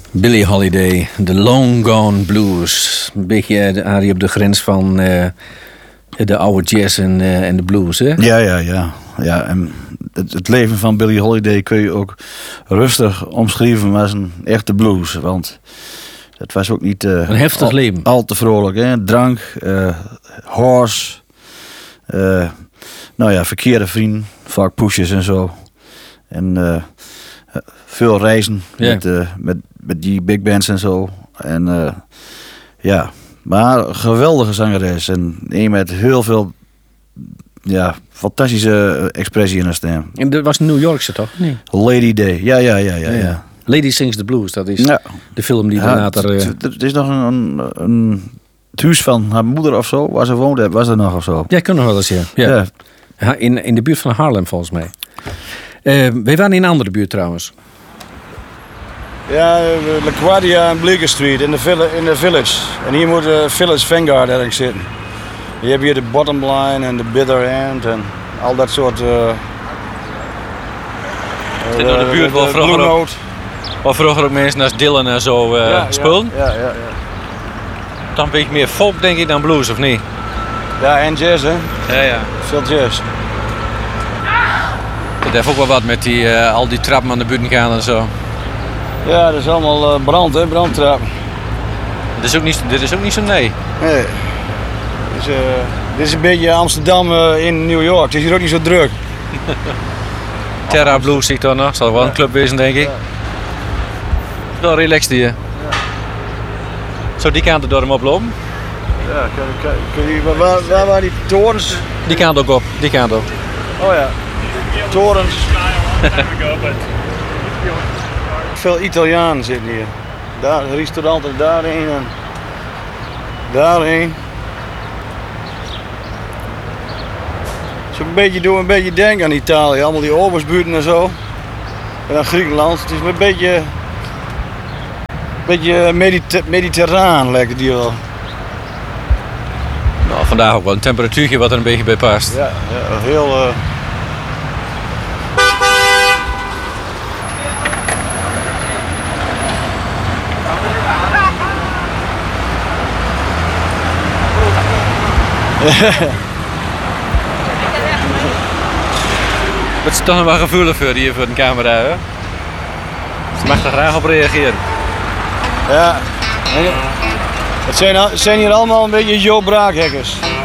Billie Holiday, The Long Gone Blues. Een beetje Arie op de grens van de oude jazz en de blues, hè? Ja, en het leven van Billie Holiday kun je ook rustig omschrijven als een echte blues. Want het was ook niet een heftig leven. Al te vrolijk. Hè? Drank, horse, verkeerde vrienden, vaak pushes en zo. En veel reizen met die big bands en zo. En maar een geweldige zangeres. En een met heel veel fantastische expressie in haar stem. En dat was New Yorkse, toch? Nee. Lady Day, ja. Lady Sings the Blues, dat is de film die later... Het is nog het huis van haar moeder of zo, waar ze woonde, was er nog of zo. Ja, kan nog wel eens, ja. In de buurt van Haarlem, volgens mij. Wij waren in een andere buurt, trouwens. Ja, LaGuardia en Bleecker Street in de village. En hier moet de Village Vanguard ergens zitten. Je hebt hier de Bottom Line en de Bitter End en al dat soort... Zit in de buurt waar vroeger ook mensen als Dylan en zo speelden. Ja. Dan een beetje meer folk, denk ik, dan blues, of niet? Ja, en jazz, hè? Ja. Veel jazz. Dat heeft ook wel wat met al die trappen aan de buiten gaan en zo. Ja, dat is allemaal brand, hè? Brandtrappen. Dit is ook niet zo nee. Nee. Dit is een beetje Amsterdam in New York. Het is hier ook niet zo druk. Terra Blues zie ik daar nog. Zal wel een club wezen, denk ik. Ja. Wel relaxed hier. Ja. Zo die kant door hem oplopen. Ja, waar waren die torens? Die kant ook op, die kant op. Oh ja, torens. Veel Italianen zitten hier. Daar, restauranten daarheen en daarheen. Dus doe een beetje denken aan Italië, allemaal die obersbuurten en zo. En dan Griekenland. Het is een beetje mediterraan lijkt het hier wel. Nou, vandaag ook wel een temperatuurtje wat er een beetje bij past. Ja heel... Het is toch nog wel gevoelig voor hier voor de camera, hè? Ze mag er graag op reageren. Ja, het zijn hier allemaal een beetje Joe Braakhekkers.